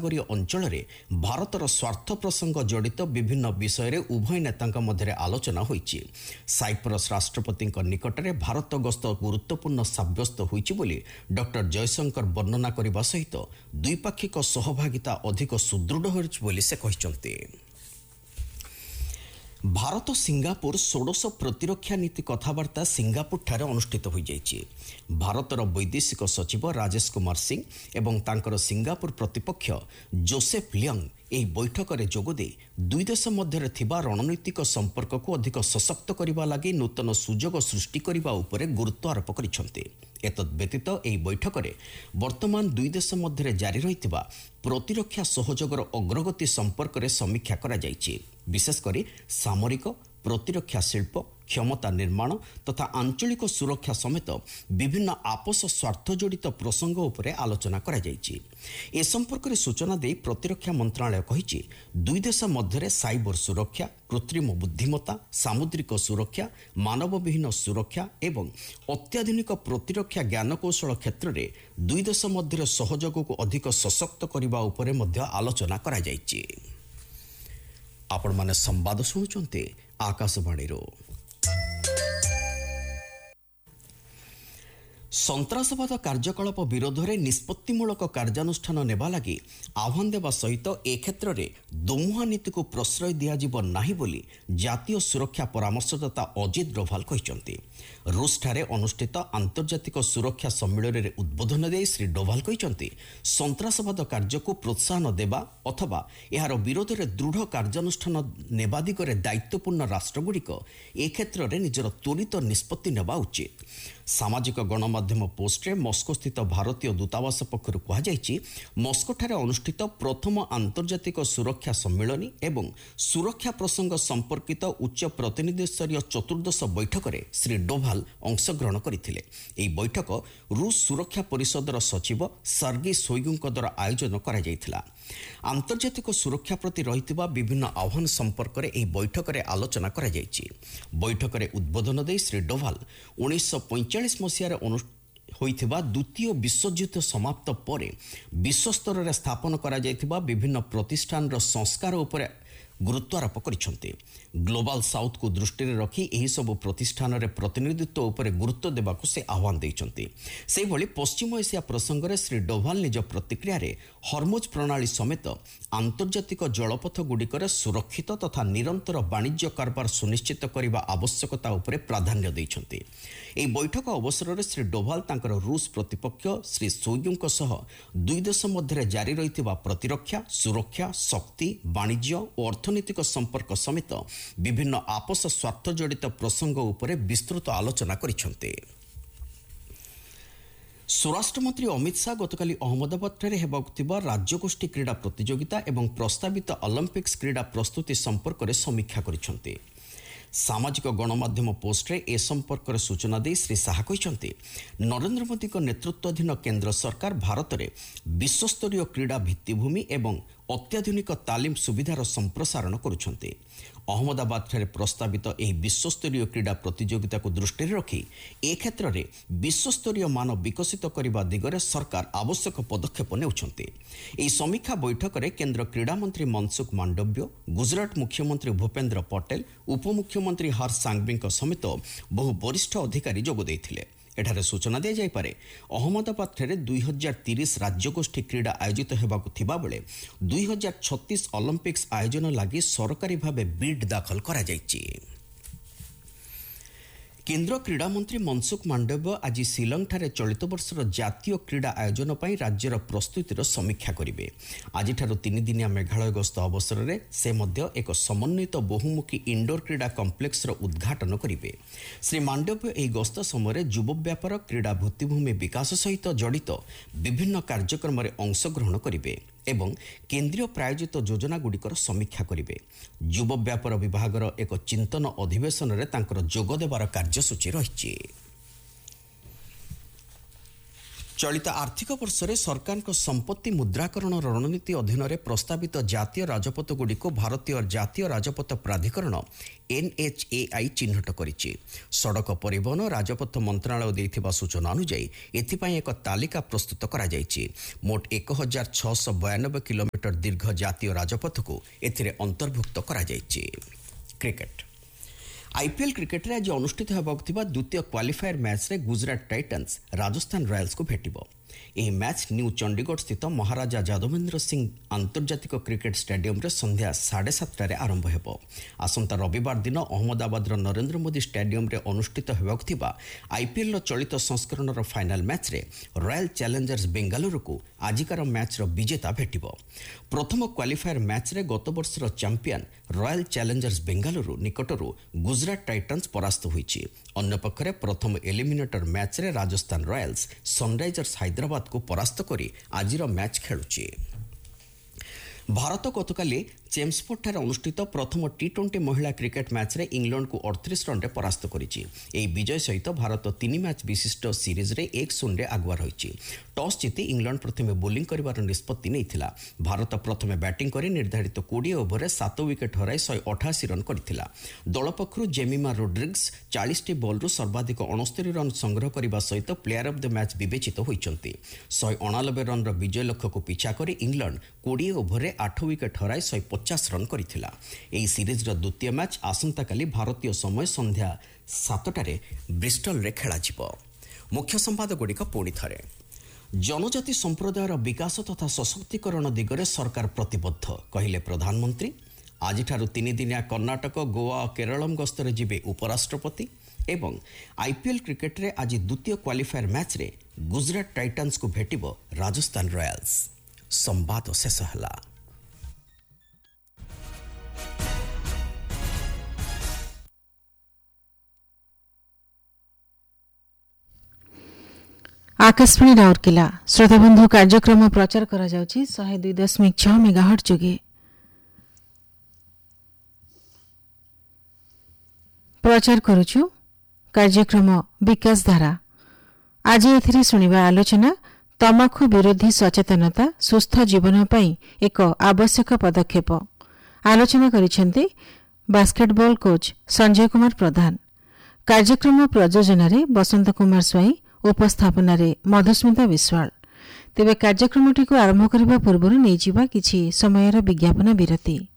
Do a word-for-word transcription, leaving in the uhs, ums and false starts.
ମହାସାଗରୀୟ ଅଞ୍ଚଳରେ ଭାରତର ସ୍ୱାର୍ଥ ପ୍ରସଙ୍ଗ ଜଡ଼ିତ ବିଭିନ୍ନ ବିଷୟରେ ଉଭୟ ନେତାଙ୍କ ମଧ୍ୟରେ ଆଲୋଚନା ହୋଇଛି। ସାଇପ୍ରସ୍ ରାଷ୍ଟ୍ରପତିଙ୍କ ନିକଟରେ ଭାରତ ଗସ୍ତ ଗୁରୁତ୍ୱପୂର୍ଣ୍ଣ ସାବ୍ୟସ୍ତ ହୋଇଛି ବୋଲି ଡକ୍ଟର ଜୟଶଙ୍କର ବର୍ଣ୍ଣନା କରିବା ସହିତ ଦ୍ୱିପାକ୍ଷିକ ସହଭାଗିତା ଅଧିକ ସୁଦୃଢ଼ ହୋଇଛି ବୋଲି ସେ କହିଛନ୍ତି। ଭାରତ ସିଙ୍ଗାପୁର ଷୋଡ଼ଶ ପ୍ରତିରକ୍ଷା ନୀତି କଥାବାର୍ତ୍ତା ସିଙ୍ଗାପୁରଠାରେ ଅନୁଷ୍ଠିତ ହୋଇଯାଇଛି। ଭାରତର ବୈଦେଶିକ ସଚିବ ରାଜେଶ କୁମାର ସିଂ ଏବଂ ତାଙ୍କର ସିଙ୍ଗାପୁର ପ୍ରତିପକ୍ଷ ଜୋସେଫ ଲିୟଙ୍ଗ ଏହି ବୈଠକରେ ଯୋଗଦେଇ ଦୁଇ ଦେଶ ମଧ୍ୟରେ ଥିବା ରଣନୈତିକ ସମ୍ପର୍କକୁ ଅଧିକ ସଶକ୍ତ କରିବା ଲାଗି ନୂତନ ସୁଯୋଗ ସୃଷ୍ଟି କରିବା ଉପରେ ଗୁରୁତ୍ୱ ଆରୋପ କରିଛନ୍ତି। ଏତଦ୍ ବ୍ୟତୀତ ଏହି ବୈଠକରେ ବର୍ତ୍ତମାନ ଦୁଇ ଦେଶ ମଧ୍ୟରେ ଜାରି ରହିଥିବା ପ୍ରତିରକ୍ଷା ସହଯୋଗର ଅଗ୍ରଗତି ସମ୍ପର୍କରେ ସମୀକ୍ଷା କରାଯାଇଛି। ବିଶେଷ କରି ସାମରିକ ପ୍ରତିରକ୍ଷା ଶିଳ୍ପ କ୍ଷମତା ନିର୍ମାଣ ତଥା ଆଞ୍ଚଳିକ ସୁରକ୍ଷା ସମେତ ବିଭିନ୍ନ ଆପୋଷ ସ୍ୱାର୍ଥ ଜଡ଼ିତ ପ୍ରସଙ୍ଗ ଉପରେ ଆଲୋଚନା କରାଯାଇଛି। ଏ ସମ୍ପର୍କରେ ସୂଚନା ଦେଇ ପ୍ରତିରକ୍ଷା ମନ୍ତ୍ରଣାଳୟ କହିଛି, ଦୁଇ ଦେଶ ମଧ୍ୟରେ ସାଇବର ସୁରକ୍ଷା, କୃତ୍ରିମ ବୁଦ୍ଧିମତ୍ତା, ସାମୁଦ୍ରିକ ସୁରକ୍ଷା, ମାନବବିହୀନ ସୁରକ୍ଷା ଏବଂ ଅତ୍ୟାଧୁନିକ ପ୍ରତିରକ୍ଷା ଜ୍ଞାନକୌଶଳ କ୍ଷେତ୍ରରେ ଦୁଇ ଦେଶ ମଧ୍ୟରେ ସହଯୋଗକୁ ଅଧିକ ସଶକ୍ତ କରିବା ଉପରେ ମଧ୍ୟ ଆଲୋଚନା କରାଯାଇଛି। ଆପଣମାନେ ସମ୍ବାଦ ଶୁଣୁଛନ୍ତି ଆକାଶବାଣୀରୁ। ସନ୍ତାସବାଦ କାର୍ଯ୍ୟକଳାପ ବିରୋଧରେ ନିଷ୍ପତ୍ତିମୂଳକ କାର୍ଯ୍ୟାନୁଷ୍ଠାନ ନେବା ଲାଗି ଆହ୍ୱାନ ଦେବା ସହିତ ଏ କ୍ଷେତ୍ରରେ ଦୋମୁହାଁ ନୀତିକୁ ପ୍ରଶ୍ରୟ ଦିଆଯିବ ନାହିଁ ବୋଲି ଜାତୀୟ ସୁରକ୍ଷା ପରାମର୍ଶଦାତା ଅଜିତ ଡୋଭାଲ କହିଛନ୍ତି। ରୁଷଠାରେ ଅନୁଷ୍ଠିତ ଆନ୍ତର୍ଜାତିକ ସୁରକ୍ଷା ସମ୍ମିଳନୀରେ ଉଦ୍ବୋଧନ ଦେଇ ଶ୍ରୀ ଡୋଭାଲ କହିଛନ୍ତି, ସନ୍ତାସବାଦ କାର୍ଯ୍ୟକୁ ପ୍ରୋତ୍ସାହନ ଦେବା ଅଥବା ଏହାର ବିରୋଧରେ ଦୃଢ଼ କାର୍ଯ୍ୟାନୁଷ୍ଠାନ ନେବା ଦିଗରେ ଦାୟିତ୍ୱପୂର୍ଣ୍ଣ ରାଷ୍ଟ୍ରଗୁଡ଼ିକ ଏ କ୍ଷେତ୍ରରେ ନିଜର ତ୍ୱରିତ ନିଷ୍ପତ୍ତି ନେବା ଉଚିତ। ସାମାଜିକ ଗଣମାଧ୍ୟମ ପୋଷ୍ଟରେ ମସ୍କୋସ୍ଥିତ ଭାରତୀୟ ଦୂତାବାସ ପକ୍ଷରୁ କୁହାଯାଇଛି, ମସ୍କୋଠାରେ ଅନୁଷ୍ଠିତ ପ୍ରଥମ ଆନ୍ତର୍ଜାତିକ ସୁରକ୍ଷା ସମ୍ମିଳନୀ ଏବଂ ସୁରକ୍ଷା ପ୍ରସଙ୍ଗ ସମ୍ପର୍କିତ ଉଚ୍ଚ ପ୍ରତିନିଧିସ୍ତରୀୟ ଚତୁର୍ଦ୍ଦଶ ବୈଠକରେ ଶ୍ରୀ ଡୋଭାଲ ଅଂଶଗ୍ରହଣ କରିଥିଲେ। ଏହି ବୈଠକ ରୁଷ ସୁରକ୍ଷା ପରିଷଦର ସଚିବ ସର୍ଗି ଶୋଇଗୁଙ୍କ ଦ୍ୱାରା ଆୟୋଜନ କରାଯାଇଥିଲା। ଆନ୍ତର୍ଜାତିକ ସୁରକ୍ଷା ପ୍ରତି ରହିଥିବା ବିଭିନ୍ନ ଆହ୍ୱାନ ସମ୍ପର୍କରେ ଏହି ବୈଠକରେ ଆଲୋଚନା କରାଯାଇଛି। ବୈଠକରେ ଉଦ୍ବୋଧନ ଦେଇ ଶ୍ରୀ ଡୋଭାଲ ଉଣେଇଶହ ପଇଁଚାଳିଶ ମସିହାରେ ହୋଇଥିବା ଦ୍ୱିତୀୟ ବିଶ୍ୱଯୁଦ୍ଧ ସମାପ୍ତ ପରେ ବିଶ୍ୱସ୍ତରରେ ସ୍ଥାପନ କରାଯାଇଥିବା ବିଭିନ୍ନ ପ୍ରତିଷ୍ଠାନର ସଂସ୍କାର ଉପରେ ଗୁରୁତ୍ୱାରୋପ କରିଛନ୍ତି। ଗ୍ଲୋବାଲ ସାଉଥକୁ ଦୃଷ୍ଟିରେ ରଖି ଏହିସବୁ ପ୍ରତିଷ୍ଠାନରେ ପ୍ରତିନିଧିତ୍ୱ ଉପରେ ଗୁରୁତ୍ୱ ଦେବାକୁ ସେ ଆହ୍ୱାନ ଦେଇଛନ୍ତି। ସେହିଭଳି ପଶ୍ଚିମ ଏସିଆ ପ୍ରସଙ୍ଗରେ ଶ୍ରୀ ଡୋଭାଲ ନିଜ ପ୍ରତିକ୍ରିୟାରେ ହର୍ମୁଜ ପ୍ରଣାଳୀ ସମେତ ଆନ୍ତର୍ଜାତିକ ଜଳପଥଗୁଡ଼ିକରେ ସୁରକ୍ଷିତ ତଥା ନିରନ୍ତର ବାଣିଜ୍ୟ କାରବାର ସୁନିଶ୍ଚିତ କରିବା ଆବଶ୍ୟକତା ଉପରେ ପ୍ରାଧାନ୍ୟ ଦେଇଛନ୍ତି। ଏହି ବୈଠକ ଅବସରରେ ଶ୍ରୀ ଡୋଭାଲ ତାଙ୍କର ରୁଷ ପ୍ରତିପକ୍ଷ ଶ୍ରୀ ଶୋଇଗୁଙ୍କ ସହ ଦୁଇ ଦେଶ ମଧ୍ୟରେ ଜାରି ରହିଥିବା ପ୍ରତିରକ୍ଷା, ସୁରକ୍ଷା, ଶକ୍ତି, ବାଣିଜ୍ୟ ଓ ଅର୍ଥନୈତିକ ସମ୍ପର୍କ ସମେତ ବିଭିନ୍ନ ଆପୋଷ ସ୍ୱାର୍ଥ ଜଡ଼ିତ ପ୍ରସଙ୍ଗ ଉପରେ ବିସ୍ତୃତ ଆଲୋଚନା କରିଛନ୍ତି। ସ୍ୱରାଷ୍ଟ୍ରମନ୍ତ୍ରୀ ଅମିତ ଶାହା ଗତକାଲି ଅହମ୍ମଦାବାଦଠାରେ ହେବାକୁ ଥିବା ରାଜ୍ୟଗୋଷ୍ଠୀ କ୍ରୀଡ଼ା ପ୍ରତିଯୋଗିତା ଏବଂ ପ୍ରସ୍ତାବିତ ଅଲିମ୍ପିକ୍ସ କ୍ରୀଡ଼ା ପ୍ରସ୍ତୁତି ସମ୍ପର୍କରେ ସମୀକ୍ଷା କରିଛନ୍ତି। ସାମାଜିକ ଗଣମାଧ୍ୟମ ପୋଷ୍ଟରେ ଏ ସମ୍ପର୍କରେ ସୂଚନା ଦେଇ ଶ୍ରୀ ଶାହା କହିଛନ୍ତି, ନରେନ୍ଦ୍ର ମୋଦିଙ୍କ ନେତୃତ୍ୱାଧୀନ କେନ୍ଦ୍ର ସରକାର ଭାରତରେ ବିଶ୍ୱସ୍ତରୀୟ କ୍ରୀଡ଼ା ଭିତ୍ତିଭୂମି ଏବଂ ଅତ୍ୟାଧୁନିକ ତାଲିମ ସୁବିଧାର ସମ୍ପ୍ରସାରଣ କରୁଛନ୍ତି। ଅହମ୍ମଦାବାଦଠାରେ ପ୍ରସ୍ତାବିତ ଏହି ବିଶ୍ୱସ୍ତରୀୟ କ୍ରୀଡ଼ା ପ୍ରତିଯୋଗିତାକୁ ଦୃଷ୍ଟିରେ ରଖି ଏ କ୍ଷେତ୍ରରେ ବିଶ୍ୱସ୍ତରୀୟ ମାନ ବିକଶିତ କରିବା ଦିଗରେ ସରକାର ଆବଶ୍ୟକ ପଦକ୍ଷେପ ନେଉଛନ୍ତି। ଏହି ସମୀକ୍ଷା ବୈଠକରେ କେନ୍ଦ୍ର କ୍ରୀଡ଼ାମନ୍ତ୍ରୀ ମନସୁଖ ମାଣ୍ଡବ୍ୟ, ଗୁଜରାଟ ମୁଖ୍ୟମନ୍ତ୍ରୀ ଭୂପେନ୍ଦ୍ର ପଟେଲ, ଉପମୁଖ୍ୟମନ୍ତ୍ରୀ ହର୍ଷ ସାଂଘଭିଙ୍କ ସମେତ ବହୁ ବରିଷ୍ଠ ଅଧିକାରୀ ଯୋଗ ଦେଇଥିଲେ। ଏଠାରେ ସୂଚନା ଦିଆଯାଇପାରେ, ଅହମ୍ମଦାବାଦଠାରେ ଦୁଇ ହଜାର ତିରିଶ ରାଜ୍ୟଗୋଷ୍ଠୀ କ୍ରୀଡ଼ା ଆୟୋଜିତ ହେବାକୁ ଥିବାବେଳେ ଦୁଇ ହଜାର ଛତିଶ ଅଲିମ୍ପିକ୍ସ ଆୟୋଜନ ଲାଗି ସରକାରୀ ଭାବେ ବିଡ୍ ଦାଖଲ କରାଯାଇଛି। କେନ୍ଦ୍ର କ୍ରୀଡ଼ାମନ୍ତ୍ରୀ ମନସୁଖ ମାଣ୍ଡବ୍ୟ ଆଜି ଶିଲଂଠାରେ ଚଳିତ ବର୍ଷର ଜାତୀୟ କ୍ରୀଡ଼ା ଆୟୋଜନ ପାଇଁ ରାଜ୍ୟର ପ୍ରସ୍ତୁତିର ସମୀକ୍ଷା କରିବେ। ଆଜିଠାରୁ ତିନିଦିନିଆ ମେଘାଳୟ ଗସ୍ତ ଅବସରରେ ସେ ମଧ୍ୟ ଏକ ସମନ୍ୱିତ ବହୁମୁଖୀ ଇଣ୍ଡୋର କ୍ରୀଡ଼ା କମ୍ପ୍ଲେକ୍ସର ଉଦ୍ଘାଟନ କରିବେ। ଶ୍ରୀ ମାଣ୍ଡବ୍ୟ ଏହି ଗସ୍ତ ସମୟରେ ଯୁବ ବ୍ୟାପାର, କ୍ରୀଡ଼ା ଭିତ୍ତିଭୂମି ବିକାଶ ସହିତ ଜଡ଼ିତ ବିଭିନ୍ନ କାର୍ଯ୍ୟକ୍ରମରେ ଅଂଶଗ୍ରହଣ କରିବେ ଏବଂ କେନ୍ଦ୍ରୀୟ ପ୍ରାୟୋଜିତ ଯୋଜନାଗୁଡ଼ିକର ସମୀକ୍ଷା କରିବେ। ଯୁବ ବ୍ୟାପାର ବିଭାଗର ଏକ ଚିନ୍ତନ ଅଧିବେଶନରେ ତାଙ୍କର ଯୋଗ ଦେବାର କାର୍ଯ୍ୟସୂଚୀ ରହିଛି। चलित आर्थिक वर्ष में सरकार संपत्ति मुद्राकरण रणनीति अधीन प्रस्तावित जातीय राजपथगुड़ी भारतीय जातीय राजपथ प्राधिकरण एनएचएआई चिन्हट करिछि। सड़क परिवहन राजपथ मंत्रालय देथिबा सूचना अनुसार एथिपाई एक तालिका प्रस्तुत करा जायछि। मोट एक हजार छःश बयानबे किलोमीटर दीर्घ जातीय राजपथ को एथिरे अंतर्भुक्त करा जायछि। क्रिकेट आईपीएल क्रिकेट रे आज अनुष्ठित हेबाक थिबा द्वितीय क्वालिफायर मैच रे गुजरात टाइटन्स राजस्थान रॉयल्स को भेटिबो। यह मैच न्यू चंडीगढ़ स्थित महाराजा यादवेंद्र सिंह आंतर्जातिक क्रिकेट स्टेडियम रे संध्या साढ़े सातटार आरंभ हेबो। आसंता रविवार दिन अहमदाबाद नरेंद्र मोदी स्टेडियम रे अनुष्ठित हेबाक थिबा आईपीएल चलित संस्करण फाइनाल मैच रे रॉयल चैलेंजर्स बेंगालुरु को आजिकार मैच रो विजेता भेटिबो। प्रथम क्वालिफायर मैच रे गत वर्षर champion royal Challengers Bengaluru निकटरू Gujarat titans परास्त होईछि। अन्य पक्षरे प्रथम एलिमिनेटर मैच रे राजस्थान रॉयल्स सनराइजर्स हैदराबाद को परास्त करी आजिर मैच खेलुछि। भारत गतकाली चेम्सफोर्ड ठारे अनुष्ठित प्रथम टी ट्वेंटी महिला क्रिकेट मैच रे इंग्लैंड को अड़तीस रन परास्त करिछि। एही विजय सहित भारत तीन मैच विशिष्ट सीरीज रे एक शून्य आगुआ रहिछि। टॉस जीति इंग्लैंड प्रथमे बोलिंग करिवार निष्पत्ति नैथिला। भारत प्रथमे बैटिंग करी निर्धारित बीस ओवर रे सात विकेट हराई एक सौ अठासी रन करिथिला। दल पक्षरु जेमिमा रोड्रिग्स चालीस टी बॉल रु सर्वाधिक उनहत्तर रन संग्रह करने सहित प्लेयर ऑफ द मैच विवेचित होइछन्ति। एक सौ अनानबे रन विजय लक्ष्य को पिछा करी इंग्लैंड बीस ओवर रे आठ विकेट हराई एक सौ पचास रन करिथिला। एही सीरीज रो द्वितीय मैच आसंता काली भारतीय समय संध्या सातटारे ब्रिस्टल रे खेला जिवो। मुख्य संवाद गुड़िक पुणी थरे जनजाति संप्रदायर विकास तथा सशक्तिकरण दिगरे सरकार प्रतिबद्ध कहिले प्रधानमंत्री। आज तीन दिनिया कर्णाटक गोवा और केरलम गस्तरे जिबे उपराष्ट्रपति एवं आईपीएल क्रिकेट रे आज द्वितीय क्वालिफायर मैच रे गुजरात टाइटन्स को भेटिबो राजस्थान रॉयल्स। संवाद शेष हला। आकाशवाणी राउरकेला श्रोताबंधु कार्यक्रम प्रचार करा जाउछि शहे दुई दशमिक छह मेगाहर्ट्ज जोगे। प्रचार करुछु कार्यक्रम विकास धारा। आज एथिरे सुनिबा आलोचना तमाखु विरोधी सचेतनता सुस्थ जीवन पई एक आवश्यक पदक्षेप। आलोचना करिसेंती बास्केटबॉल कोच संजय कुमार प्रधान। कार्यक्रम प्रयोजन रे बसंत कुमार स्वाई, उपस्थापन मधुस्मिता विश्वाल। तेबे कार्यक्रमटी को आरंभ करबा पूर्व नहीं किछि समयर विज्ञापन विरति।